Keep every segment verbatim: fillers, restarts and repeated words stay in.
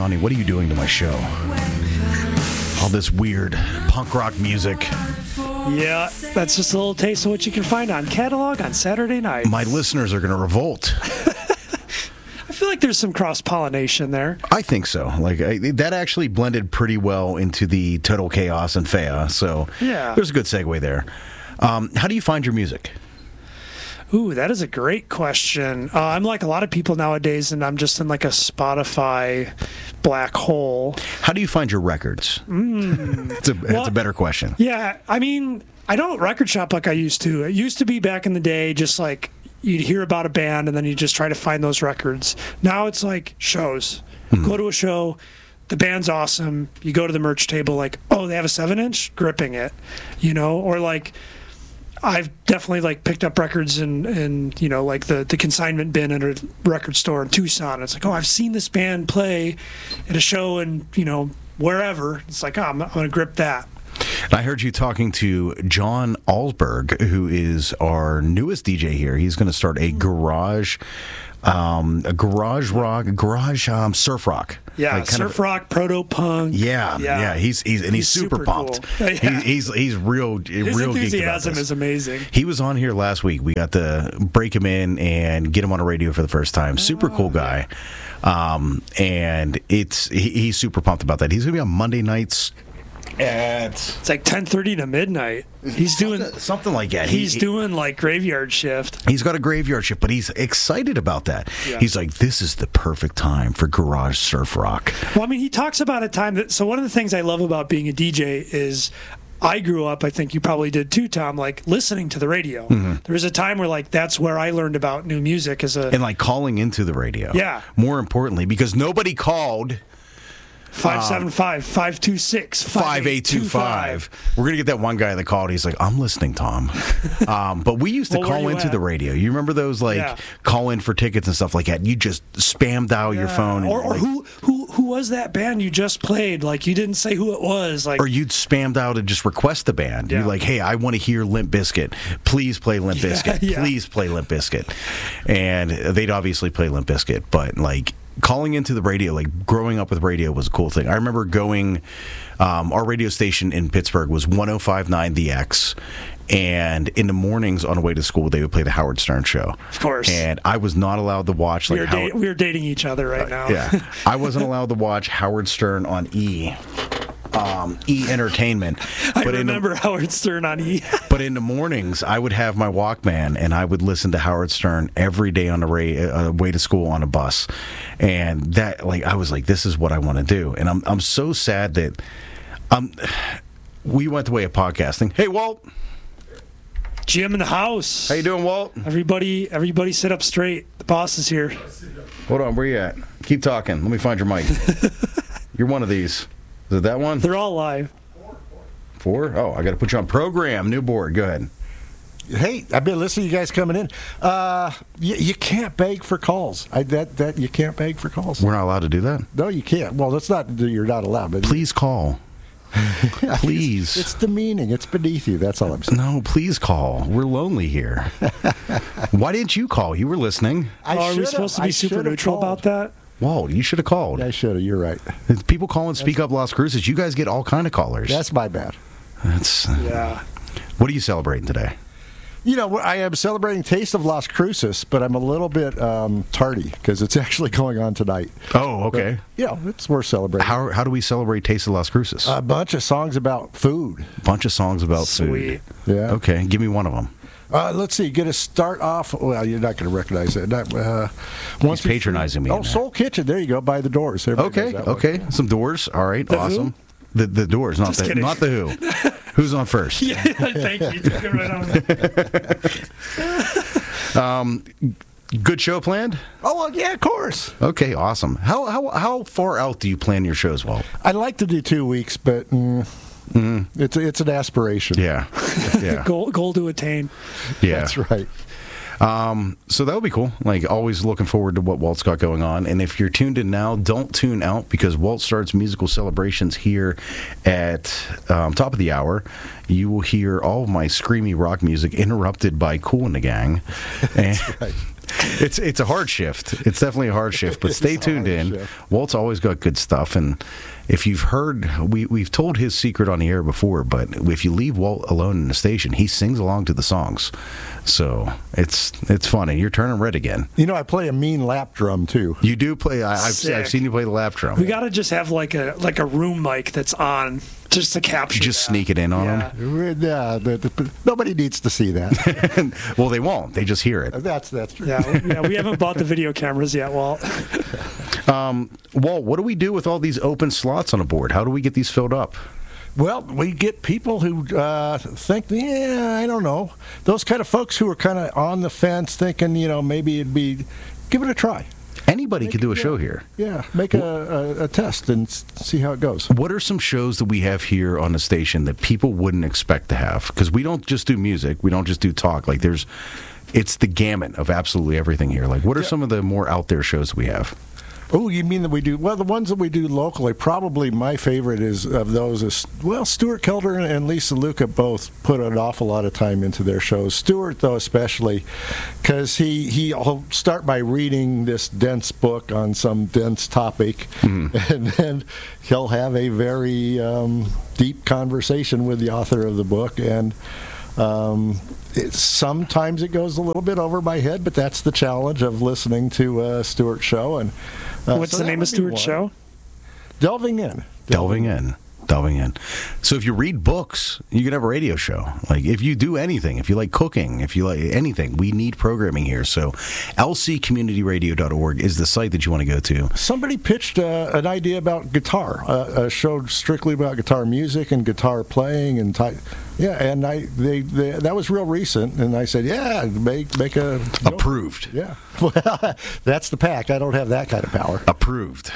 Johnny, what are you doing to my show? All this weird punk rock music. Yeah, that's just a little taste of what you can find on Catalog on Saturday night. My listeners are going to revolt. I feel like there's some cross-pollination there. I think so. Like I, that actually blended pretty well into the Total Chaos and Fea, so yeah. There's a good segue there. Um, how do you find your music? Ooh, that is a great question. Uh, I'm like a lot of people nowadays, and I'm just in like a Spotify black hole. How do you find your records? Mm. It's a, well, it's a better question. Yeah, I mean, I don't record shop like I used to. It used to be back in the day, just like you'd hear about a band, and then you just try to find those records. Now it's like shows. Mm. Go to a show. The band's awesome. You go to the merch table, like, oh, they have a seven inch, gripping it, you know, or like. I've definitely like picked up records and and you know like the, the consignment bin at a record store in Tucson. It's like, oh, I've seen this band play at a show and you know wherever. It's like, oh, I'm, I'm going to grip that. And I heard you talking to John Alsberg, who is our newest D J here. He's going to start a garage, um, a garage rock, garage um, surf rock. Yeah, like surf of, rock, proto punk. Yeah, yeah, yeah. He's he's and he's, he's super, super pumped. Cool. Yeah. He's, he's he's real His real enthusiasm is amazing. He was on here last week. We got to break him in and get him on a radio for the first time. Super cool guy, um, and it's he, he's super pumped about that. He's gonna be on Monday nights. At it's like ten thirty to midnight. He's doing something, something like that. He's he, doing like graveyard shift. He's got a graveyard shift, but he's excited about that. Yeah. He's like, this is the perfect time for garage surf rock. Well, I mean, he talks about a time that. So one of the things I love about being a D J is. I grew up, I think you probably did too, Tom, like listening to the radio. Mm-hmm. There was a time where like that's where I learned about new music as a and like calling into the radio. Yeah. More importantly, because nobody called. five seven five, five two six, five eight two five. We're going to get that one guy that called. He's like, I'm listening, Tom. um, but we used to well, call into at? the radio. You remember those, like, yeah. call in for tickets and stuff like that? You just spam dial yeah. your phone. And, or or like, who, who who was that band you just played? Like, you didn't say who it was. Like, Or you'd spam dial to just request the band. Yeah. You're like, hey, I want to hear Limp Bizkit. Please play Limp yeah, Bizkit. Yeah. Please play Limp Bizkit. And they'd obviously play Limp Bizkit, but, like, calling into the radio, like growing up with radio was a cool thing. I remember going, um, our radio station in Pittsburgh was one oh five point nine The X, and in the mornings on the way to school, they would play the Howard Stern show. Of course. And I was not allowed to watch, like, we are, Howard, da- we are dating each other right now. Uh, yeah. I wasn't allowed to watch Howard Stern on E! Um, E! Entertainment. I but remember in the, Howard Stern on E! But in the mornings, I would have my Walkman, and I would listen to Howard Stern every day on the way, uh, way to school on a bus. And that, like, I was like, this is what I want to do. And I'm I'm so sad that um, we went the way of podcasting. Hey, Walt. Jim in the house. How you doing, Walt? Everybody, everybody sit up straight. The boss is here. Hold on, where you at? Keep talking. Let me find your mic. You're one of these. Is it that one? They're all live. Four? Oh, I got to put you on program. New board. Go ahead. Hey, I've been listening to you guys coming in. Uh, you, you can't beg for calls. I, that that you can't beg for calls. We're not allowed to do that? No, you can't. Well, that's not you're not allowed. But please call. Please. It's, it's demeaning. It's beneath you. That's all I'm saying. No, please call. We're lonely here. Why didn't you call? You were listening. I Are we supposed to be I super neutral about that? Walt, you should have called. I should have. You're right. People call and Speak Up Las Cruces. You guys get all kind of callers. That's my bad. That's yeah. What are you celebrating today? You know, I am celebrating Taste of Las Cruces, but I'm a little bit um, tardy because it's actually going on tonight. Oh, okay. But, you know, it's worth celebrating. How how do we celebrate Taste of Las Cruces? A bunch of songs about food. A bunch of songs about Sweet. food. Yeah. Okay, give me one of them. Uh, let's see. Get to start off. Well, you're not going to recognize it. Not, uh, once He's patronizing me. Oh, Soul Kitchen. There you go. By the Doors. Everybody okay. Okay. One. Some Doors. All right. The awesome. Who? The the Doors, not Just the kidding. not the Who. Who's on first? Yeah. Thank you. Took it right on. um, good show planned? Oh well, yeah, of course. Okay. Awesome. How how how far out do you plan your shows, Walt? I like to do two weeks, but. Mm, Mm. It's it's an aspiration. Yeah, yeah. goal goal to attain. Yeah, that's right. Um, so that would be cool. Like, always looking forward to what Walt's got going on. And if you're tuned in now, don't tune out, because Walt starts musical celebrations here at um, top of the hour. You will hear all of my screamy rock music interrupted by Kool and the Gang. And that's right. it's it's a hard shift. It's definitely a hard shift, but stay tuned in. Shift. Walt's always got good stuff, and if you've heard, we, we've told his secret on the air before, but if you leave Walt alone in the station, he sings along to the songs. So it's it's funny. You're turning red again. You know, I play a mean lap drum, too. You do play. I, I've, I've seen you play the lap drum. We got to just have like a like a room mic that's on just to capture Just that. sneak it in on Yeah. them? Yeah, the, the, nobody needs to see that. Well, they won't. They just hear it. That's that's true. Yeah, yeah, we haven't bought the video cameras yet, Walt. Um, Walt, what do we do with all these open slots on a board? How do we get these filled up? Well, we get people who uh, think, yeah, I don't know. Those kind of folks who are kind of on the fence thinking, you know, maybe it'd be, give it a try. Anybody Make could do a yeah, show here. Yeah, make a, a, a test and s- see how it goes. What are some shows that we have here on the station that people wouldn't expect to have? Because we don't just do music. We don't just do talk. Like, there's, it's the gamut of absolutely everything here. Like, what are Yeah. some of the more out there shows we have? Oh, you mean that we do? Well, the ones that we do locally, probably my favorite is of those is, well, Stuart Kelder and Lisa Luca both put an awful lot of time into their shows. Stuart, though, especially, because he, he'll start by reading this dense book on some dense topic, mm-hmm. and then he'll have a very um, deep conversation with the author of the book, and um, it, sometimes it goes a little bit over my head, but that's the challenge of listening to uh, Stuart's show. And uh, What's so the that name would of be Stuart's one. show? Delving In. Delving in. Delving in. So if you read books, you can have a radio show. Like, if you do anything, if you like cooking, if you like anything, we need programming here. So L C community radio dot org is the site that you want to go to. Somebody pitched uh, an idea about guitar, uh, a show strictly about guitar music and guitar playing and ty- yeah, and I they, they that was real recent, and I said, yeah, make make a Approved. Yeah, well, that's the pack. I don't have that kind of power. Approved.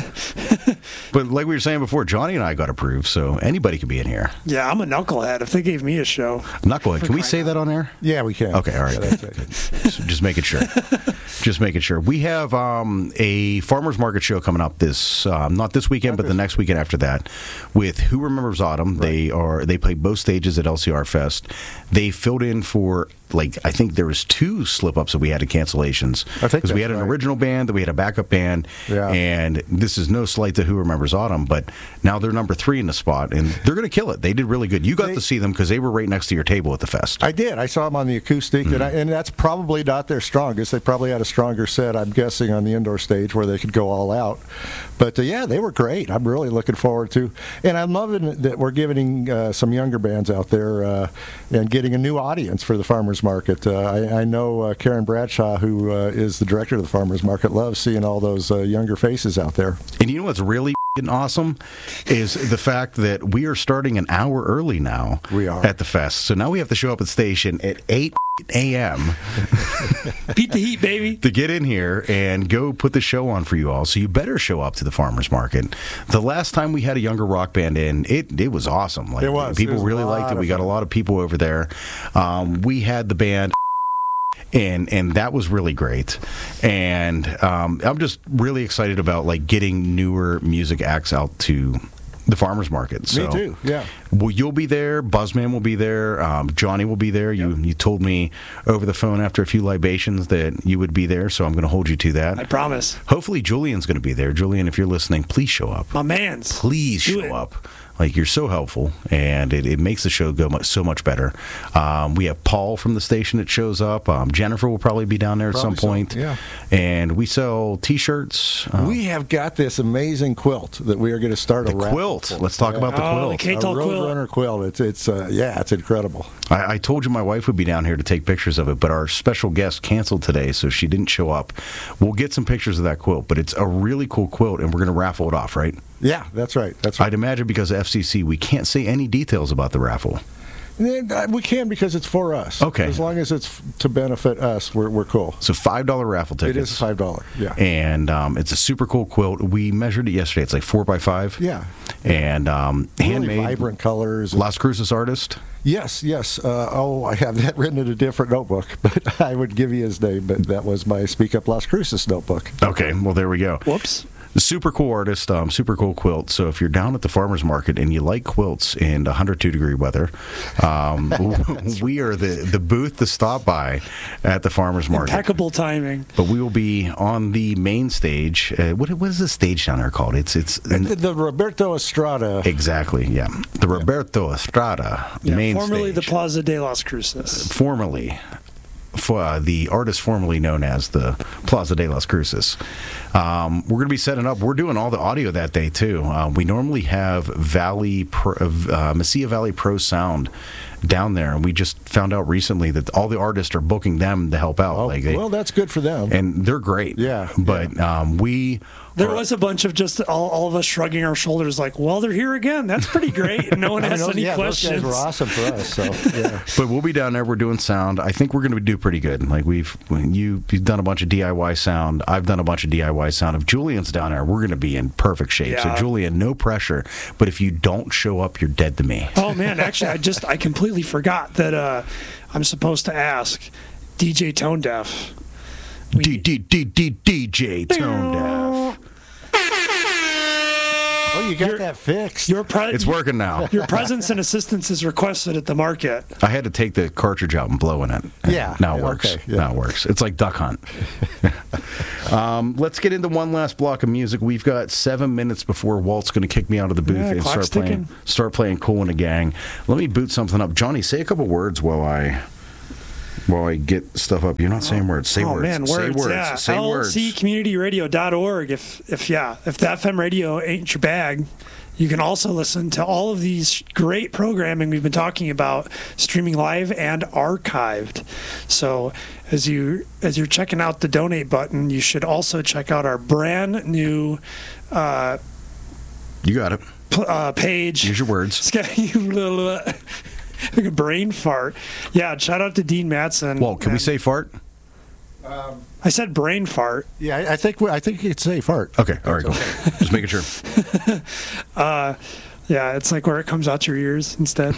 But like we were saying before, Johnny and I got approved, so anybody could be in here. Yeah, I'm a knucklehead. If they gave me a show, Knucklehead. Can we say that on air? Yeah, we can. Okay, all right. Yeah, that's it. Just, just making sure. Just making sure. We have um, a farmers market show coming up this um, not this weekend, but the next weekend after that, with Who Remembers Autumn. Right. They are they play both stages at L C R Fest. They filled in for, like, I think there was two slip-ups that we had in cancellations. I think because we had right. an original band, that we had a backup band, yeah. and this is no slight to Who Remembers Autumn, but now they're number three in the spot, and they're going to kill it. They did really good. You got they, to see them because they were right next to your table at the fest. I did. I saw them on the acoustic, mm-hmm. and, I, and that's probably not their strongest. They probably had a stronger set, I'm guessing, on the indoor stage where they could go all out. But, uh, yeah, they were great. I'm really looking forward to. And I'm loving that we're giving uh, some younger bands out there uh, and getting a new audience for the farmers market. Uh, I, I know uh, Karen Bradshaw, who uh, is the director of the farmers market, loves seeing all those uh, younger faces out there. And you know what's really awesome is the fact that we are starting an hour early now. We are. At the fest. So now we have to show up at the station at eight a.m. Beat the heat, baby. to get in here and go put the show on for you all. So you better show up to the farmers market. The last time we had a younger rock band in, it it was awesome. Like, it was. People it was really liked it. We got a lot of people over there. Um, we had the band, and and that was really great. And um, I'm just really excited about, like, getting newer music acts out to the farmers market. So, me too. Yeah. Well, you'll be there. Buzzman will be there. Um, Johnny will be there. You Yep. you told me over the phone after a few libations that you would be there, so I'm going to hold you to that. I promise. Hopefully, Julian's going to be there. Julian, if you're listening, please show up. My man's. Please Do show it. up. Like, you're so helpful, and it, it makes the show go much, so much better. Um, we have Paul from the station that shows up. Um, Jennifer will probably be down there at Probably some point. so, yeah. And we sell T-shirts. Uh, We have got this amazing quilt that we are going to start the a raffle quilt. for. Let's talk Yeah. about the Oh, quilt. the K-Tal a quilt. Roadrunner quilt. It's it's uh, yeah, it's incredible. I, I told you my wife would be down here to take pictures of it, but our special guest canceled today, so she didn't show up. We'll get some pictures of that quilt, but it's a really cool quilt, and we're going to raffle it off, right? Yeah, that's right. That's right. I'd imagine because of F C C, we can't say any details about the raffle. And, uh, we can because it's for us. Okay. As long as it's f- to benefit us, we're we're cool. So five dollar raffle tickets. It is five dollars. Yeah. And um, it's a super cool quilt. We measured it yesterday. It's like four by five. Yeah. And um, Really handmade. vibrant colors. Las Cruces artist. Yes, yes. Uh, oh, I have that written in a different notebook, but I would give you his name. But that was my Speak Up Las Cruces notebook. Okay, well, there we go. Whoops. Super cool artist, um, super cool quilt. So if you're down at the farmer's market and you like quilts in one hundred two degree weather, um, we are the, the booth to stop by at the farmer's market. Impeccable timing. But we will be on the main stage. Uh, what, what is the stage down there called? It's it's the, the Roberto Estrada. Exactly, yeah. The Roberto Estrada Yeah, main formerly stage. the Plaza de las Cruces. Formerly. For, uh, the artist formerly known as the Plaza de las Cruces. Um, we're going to be setting up. We're doing all the audio that day, too. Uh, we normally have Valley Pro, uh, Mesilla Valley Pro Sound down there, and we just found out recently that all the artists are booking them to help out. Oh, like they, well, that's good for them. and they're great. Yeah, But Um, we... There are- was a bunch of just all, all of us shrugging our shoulders like, well, they're here again. That's pretty great. And no one I mean, has those, any yeah, questions. those guys were awesome for us. So, yeah. But we'll be down there. We're doing sound. I think we're going to do pretty good. Like we've you, you've done a bunch of D I Y sound. I've done a bunch of D I Y sound. If Julian's down there, we're going to be in perfect shape. Yeah. So Julian, no pressure. But if you don't show up, you're dead to me. Oh, man. Actually, I just, I completely forgot that uh, I'm supposed to ask D J Tone Deaf. We- D D D D D J Tone Deaf. Oh, you got Your- that fixed. Your pre- It's working now. Your presence and assistance is requested at the market. I had to take the cartridge out and blow in it. Yeah. Now it Yeah, works. okay, yeah. Now it works. It's like Duck Hunt. um, let's get into one last block of music. We've got seven minutes before Walt's going to kick me out of the booth Yeah, and clock's start playing, ticking. start playing Cool in a Gang. Let me boot something up. Johnny, say a couple words while I while I get stuff up. You're not saying words. Say oh words. man, Say words. words. Yeah, Say L C community radio dot org. If if yeah, if the F M radio ain't your bag, you can also listen to all of these great programming we've been talking about, streaming live and archived. So as you as you're checking out the donate button, you should also check out our brand new uh, You got it. p- uh, page. Use your words. Like a brain fart. Yeah, shout out to Dean Matson. Well, can we And say fart? I said brain fart. Yeah, I, I think we, I think you could say fart. Okay. All right. Cool. Just making sure. Uh, yeah, it's like where it comes out your ears instead.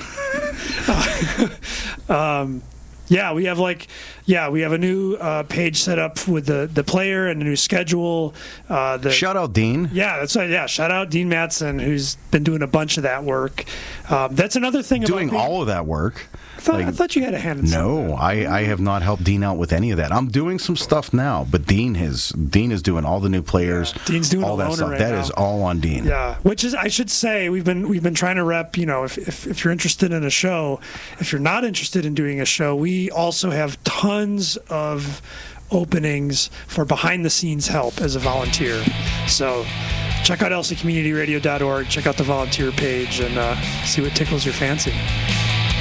um, yeah, we have like, yeah, we have a new uh, page set up with the, the player and a new schedule. Uh, the, Shout out Dean. yeah, that's right. Yeah, shout out Dean Matson, who's been doing a bunch of that work. Um, that's another thing Doing about being- all of that work. I thought, I like- thought you had a hand in some of No, I, I have not helped Dean out with any of that. I'm doing some stuff now, but Dean has Dean is doing all the new players. Yeah, Dean's doing all a that loner stuff. right That now. is all on Dean. Yeah, which is I should say we've been we've been trying to rep. You know, if, if if you're interested in a show, if you're not interested in doing a show, we also have tons of openings for behind the scenes help as a volunteer. So check out L C community radio dot org. Check out the volunteer page and uh, see what tickles your fancy.